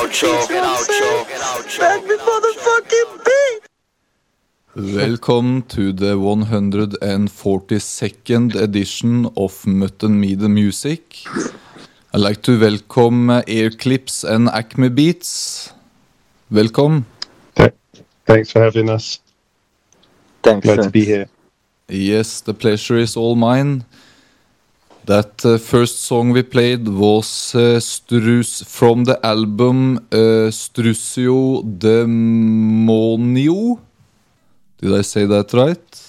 Back before the fucking beat. Welcome to the 142nd edition of Mutton Me the Music. I'd like to welcome Air Clips and Acme Beats. Welcome. Thanks for having us. Thanks. Glad to be here. Yes, the pleasure is all mine. That first song we played was from the album Struzio Demonio. Did I say that right?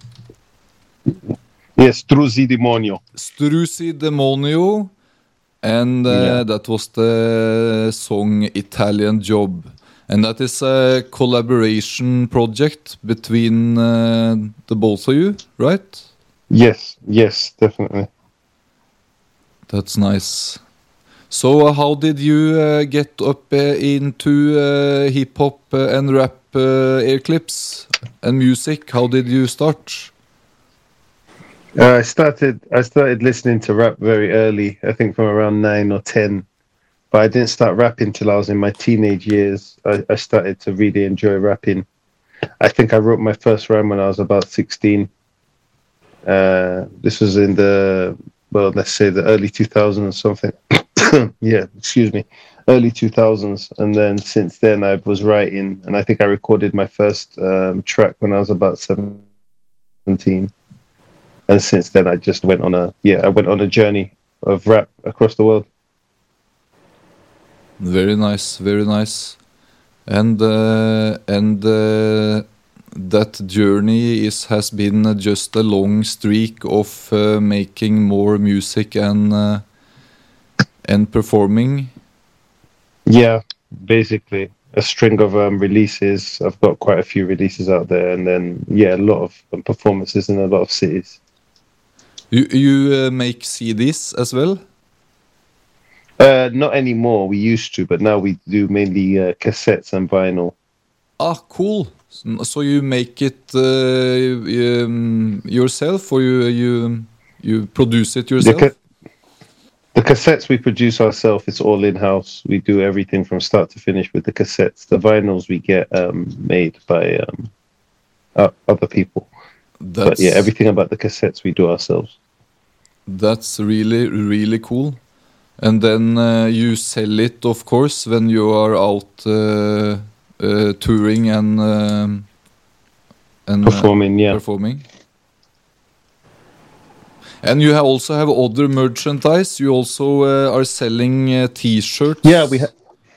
Yes, Struzzi Demonio. Struzzi Demonio. And that was the song Italian Job. And that is a collaboration project between the both of you, right? Yes, definitely. That's nice. So how did you get up into hip-hop and rap, Air Clips, and music? How did you start? I started listening to rap very early, I think from around 9 or 10. But I didn't start rapping till I was in my teenage years. I started to really enjoy rapping. I think I wrote my first rhyme when I was about 16. This was in let's say the early 2000s or something. Early 2000s. And then since then I was writing, and I think I recorded my first track when I was about 17. And since then I just went on a journey of rap across the world. Very nice, very nice. And that journey has been just a long streak of making more music and performing. Yeah, basically a string of releases. I've got quite a few releases out there, and then a lot of performances in a lot of cities. You make CDs as well? Not anymore. We used to, but now we do mainly cassettes and vinyl. Ah, cool. So you make it yourself, or you produce it yourself? The cassettes we produce ourselves. It's all in-house. We do everything from start to finish with the cassettes. The vinyls we get made by other people. But everything about the cassettes we do ourselves. That's really, really cool. And then you sell it, of course, when you are out touring and performing. Performing. And you also have other merchandise. You also are selling T-shirts. Yeah, we've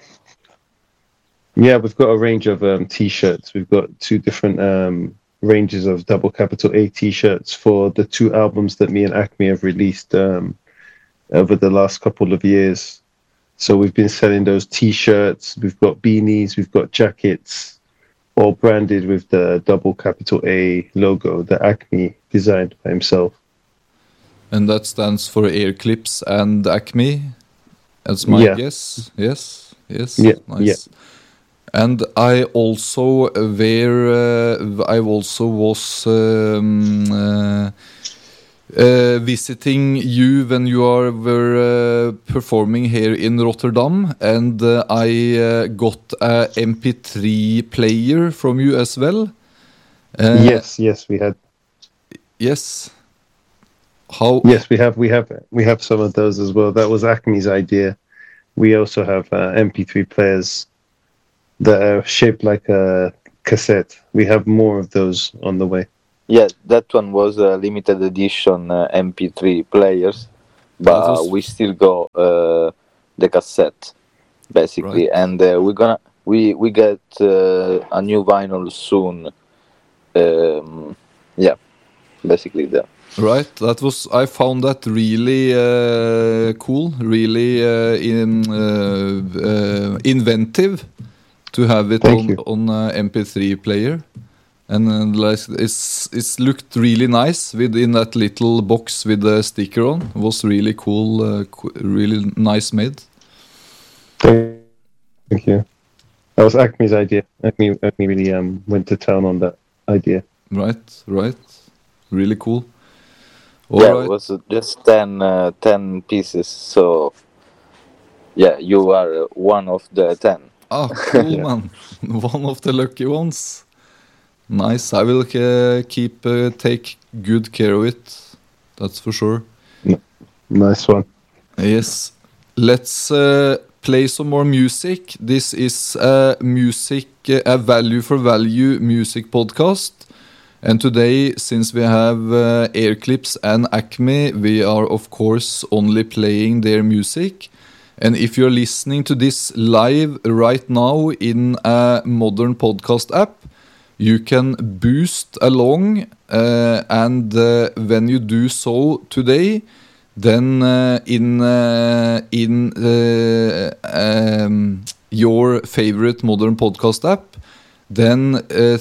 got a range of T-shirts. We've got two different ranges of double capital A T-shirts for the two albums that me and Acme have released over the last couple of years. So we've been selling those T-shirts. We've got beanies. We've got jackets, all branded with the double capital A logo that Acme designed by himself. And that stands for Air Clips and Acme. That's my guess. Yes. Nice. Yeah. And I also was visiting you when you were performing here in Rotterdam, and I got a MP3 player from you as well. Yes, we had. Yes. Yes, we have some of those as well. That was Acme's idea. We also have MP3 players that are shaped like a cassette. We have more of those on the way. Yeah, that one was a limited edition MP3 players, but we still got the cassette basically, right. And we get a new vinyl soon. Basically that. Right, I found that really cool, really inventive to have it on MP3 player, and it's looked really nice within that little box with the sticker on. It was really cool, really nice made. Thank you. That was Acme's idea. Acme really went to town on that idea. Right, really cool. All right. It was just 10 pieces, so Yeah, you are one of the 10. Ah, cool, man. One of the lucky ones. Nice. I will take good care of it. That's for sure. Nice one. Yes. Let's play some more music. This is a value for value music podcast. And today, since we have Airclips and Acme, we are of course only playing their music. And if you're listening to this live right now in a modern podcast app, you can boost along, and when you do so today, then in your favorite modern podcast app, then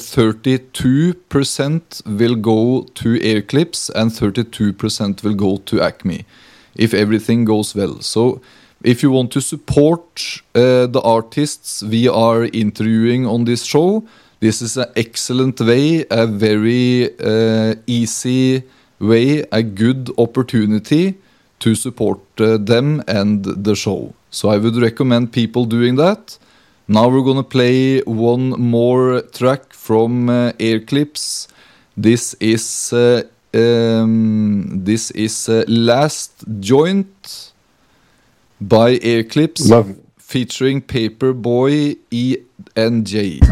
32% will go to Airclips and 32% will go to Acme, if everything goes well. So if you want to support the artists we are interviewing on this show, this is an excellent way, a very easy way, a good opportunity to support them and the show. So I would recommend people doing that. Now we're gonna play one more track from Airclips. This is Last Joint by Airclips, featuring Paperboy ENJ.